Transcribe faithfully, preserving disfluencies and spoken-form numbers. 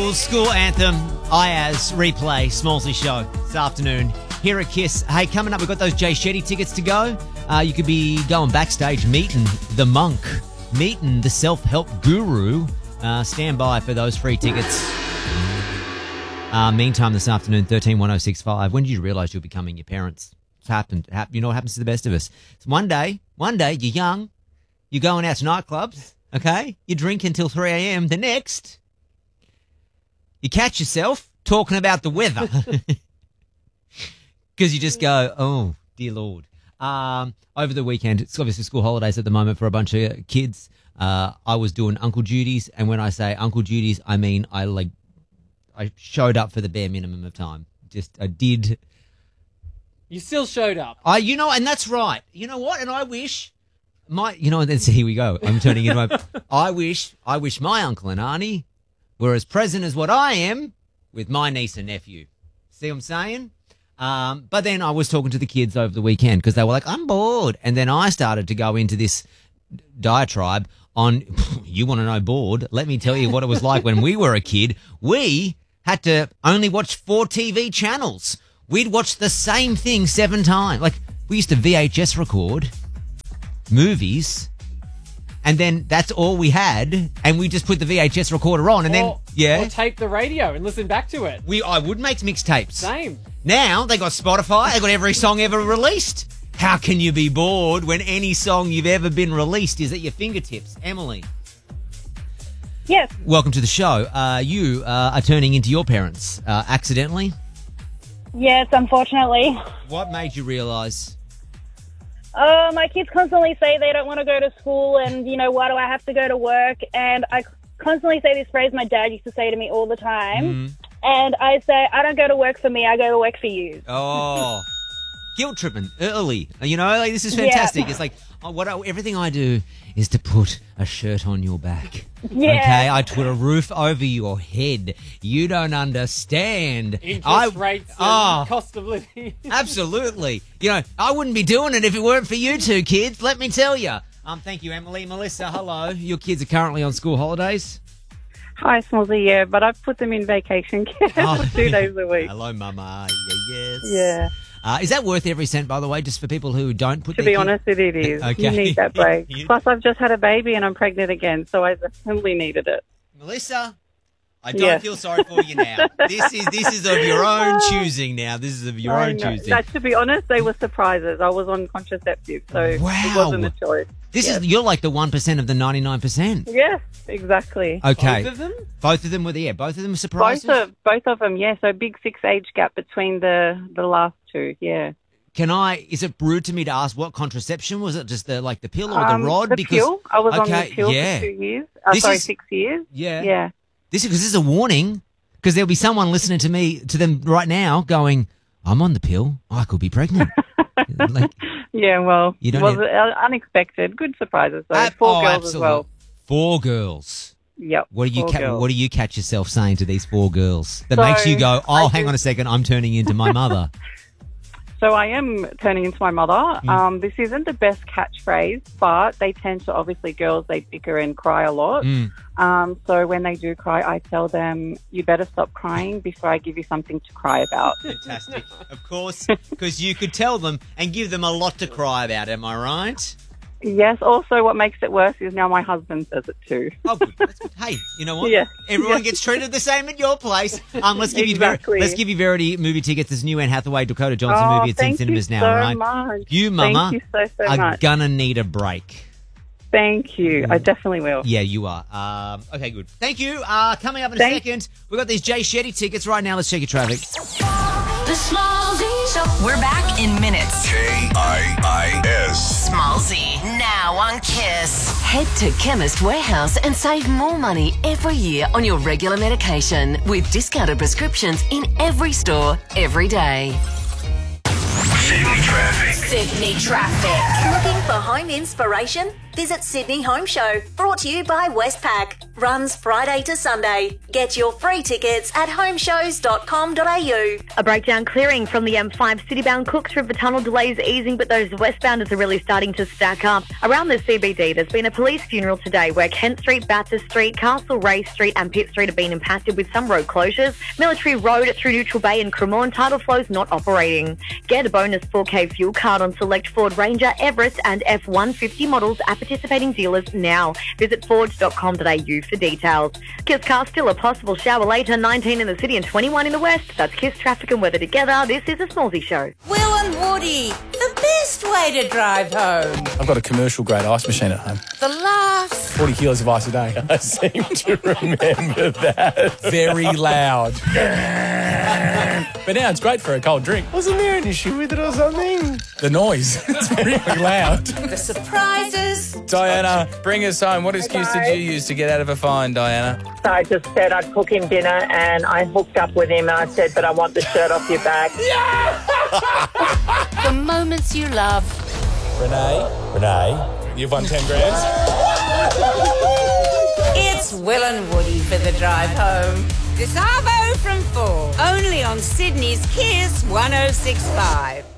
school, school anthem, Ayaz replay, Smallsy show this afternoon. Here at Kiss. Hey, coming up, we've got those Jay Shetty tickets to go. Uh, you could be going backstage, meeting the monk, meeting the self-help guru. Uh, stand by for those free tickets. Uh, meantime, this afternoon, thirteen one oh six five. When did you realise you're becoming your parents? It's happened. You know what happens to the best of us? It's one day, one day, you're young, you're going out to nightclubs, okay? You drink until three a.m. The next, you catch yourself talking about the weather. Because you just go, oh, dear Lord. Um, over the weekend, it's obviously school holidays at the moment for a bunch of kids. Uh, I was doing uncle duties, and when I say uncle duties, I mean I like I showed up for the bare minimum of time. Just I did. You still showed up. I, you know, and that's right. You know what? And I wish my, you know, and then so here we go. I'm turning into my. I wish, I wish my uncle and auntie were as present as what I am with my niece and nephew. See what I'm saying? Um, but then I was talking to the kids over the weekend because they were like, I'm bored. And then I started to go into this diatribe on, you want to know bored? Let me tell you what it was like when we were a kid. We had to only watch four T V channels. We'd watch the same thing seven times. Like, we used to V H S record movies, and then that's all we had, and we just put the V H S recorder on, and or, then, yeah. Or tape the radio and listen back to it. We, I would make mixtapes. Same. Now, they got Spotify, they got every song ever released. How can you be bored when any song you've ever been released is at your fingertips? Emily. Yes. Welcome to the show. Uh, you uh, are turning into your parents uh, accidentally? Yes, unfortunately. What made you realise? Uh, my kids constantly say they don't want to go to school and, you know, why do I have to go to work? And I constantly say this phrase my dad used to say to me all the time. Mm. And I say, I don't go to work for me, I go to work for you. Oh, guilt tripping early. You know, like, this is fantastic. Yeah. It's like, oh, what I, everything I do is to put a shirt on your back. Yeah. Okay, I put a roof over your head. You don't understand. Interest I, rates and oh, cost of living. Absolutely. You know, I wouldn't be doing it if it weren't for you two kids, let me tell you. Um, thank you, Emily. Melissa, hello. Your kids are currently on school holidays? Hi, Smallsy, yeah, but I've put them in vacation care Oh, for two days a week. Hello, Mama. Yeah, yes. Yeah. Uh, is that worth every cent, by the way, just for people who don't put To their be kid- honest, it is. Okay. You need that break. You- Plus, I've just had a baby and I'm pregnant again, so I definitely needed it. Melissa, I don't Yes. feel sorry for you now. This is this is of your own choosing now. This is of your I own know. choosing. That, to be honest, they were surprises. I was on contraceptive, so Wow. it wasn't a choice. This Yes. is you're like the one percent of the ninety-nine percent. Yes, exactly. Okay. Both of them? Both of them were there. Both of them were surprises. Both of both of them, yeah. So big six age gap between the the last two, yeah. Can I? Is it rude to me to ask what contraception was? It just the like the pill or Um, the rod? the because pill. I was on okay, the pill yeah. for two years. Uh, This sorry, is- six years. Yeah. Yeah. This is because this is a warning. Because there'll be someone listening to me to them right now going, "I'm on the pill. I could be pregnant." Like, Yeah, well, You it don't was have- uh, unexpected. Good surprises, though. ab- Four oh, girls absolutely. as well. Four girls. Yep. What do you four ca- girls. What do you catch yourself saying to these four girls that So, makes you go, "Oh, I hang just- on a second, I'm turning into my mother." So I am turning into my mother. Mm. Um, this isn't the best catchphrase, but they tend to, obviously, girls, they bicker and cry a lot. Mm. Um, so when they do cry, I tell them, you better stop crying before I give you something to cry about. Fantastic. Of course, because you could tell them and give them a lot to cry about. Am I right? Yes, also what makes it worse is now my husband says it too. Oh, good. That's good. Hey, you know what? Yeah. Everyone Yeah. gets treated the same at your place. Um, let's give Exactly. you let's give you Verity movie tickets. This new Anne Hathaway Dakota Johnson Oh, movie. It's in thank cinemas you now, so right? much. You, Mama, Thank you so, so are much. gonna need a break. Thank you. I definitely will. Yeah, you are. Um, okay, good. Thank you. Uh, coming up in a Thank- second, we've got these Jay Shetty tickets right now. Let's check your traffic. The Smallsy Show. We're back in minutes. K I I S. Smallsy, now on Kiss. Head to Chemist Warehouse and save more money every year on your regular medication with discounted prescriptions in every store, every day. Sydney traffic. Sydney traffic. Looking for home inspiration? Visit Sydney Home Show, brought to you by Westpac. Runs Friday to Sunday. Get your free tickets at home shows dot com dot a u. A breakdown clearing from the M five citybound Cooks River Tunnel, delays easing, but those westbounders are really starting to stack up. Around the C B D, there's been a police funeral today where Kent Street, Bathurst Street, Castle Race Street and Pitt Street have been impacted with some road closures. Military Road through Neutral Bay and Cremorne tidal flows not operating. Get a bonus four K fuel card on select Ford Ranger, Everest and F one fifty models at participating dealers now. Visit ford dot com dot a u for details. Kiss car still a possible shower later, nineteen in the city and twenty-one in the west. That's Kiss traffic and weather together. This is a Smallsy Show. Will and Woody, the best way to drive home. I've got a commercial grade ice machine at home. The laughs. forty kilos of ice a day. I seem to remember that. Very loud. But now it's great for a cold drink. Wasn't there an issue with it or something? The noise. It's really loud. The surprises. Diana, bring us home. What excuse Okay. did you use to get out of a fine, Diana? So I just said I'd cook him dinner and I hooked up with him and I said, but I want the shirt off your back. The moments you love. Renee. Renee. You've won ten grand. It's Will and Woody for the drive home. This Arvo from four. Only on Sydney's Kiss one oh six point five.